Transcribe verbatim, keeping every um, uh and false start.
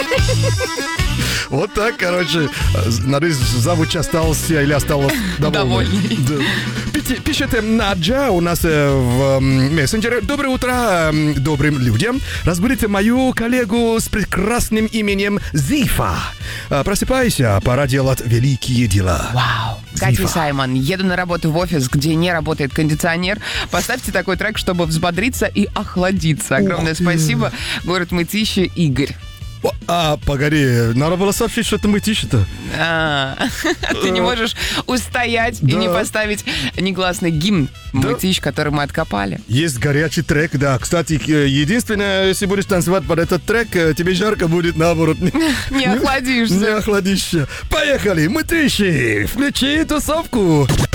Вот так, короче, надеюсь, завуч остался или осталась довольной. Довольный. Да. Пи- Пишет э, Наджа у нас э, в э, мессенджере. Доброе утро э, добрым людям. Разбудите мою коллегу с прекрасным именем Зифа. Э, Просыпайся, пора делать великие дела. Вау. Катя и Зифа. Саймон, еду на работу в офис, где не работает кондиционер. Поставьте такой трек, чтобы взбодриться и охладиться. Огромное Ух ты. спасибо. Город Мытищи, Игорь. О, А, погоди, надо было сообщить, что это Мытищи-то. А, Ты не можешь устоять и Да. не поставить негласный гимн Да. Мытищ, который мы откопали. Есть горячий трек, да. Кстати, э, единственное, если будешь танцевать под этот трек, э, тебе жарко будет, наоборот. Не, Не охладишься. не охладишься. Поехали, Мытищи, включи тусовку.